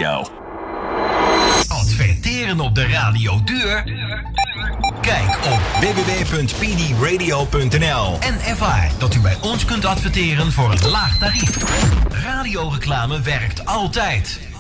Radio. Adverteren op de radio duur? Kijk op www.pdradio.nl en ervaar dat u bij ons kunt adverteren voor een laag tarief. Radioreclame werkt altijd.